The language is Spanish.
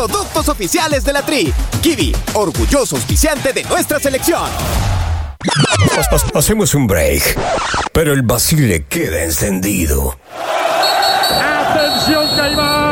Productos oficiales de la Tri. Kiwi, orgulloso auspiciante de nuestra selección. Hacemos un break, pero el Basile queda encendido. ¡Atención, Caimán!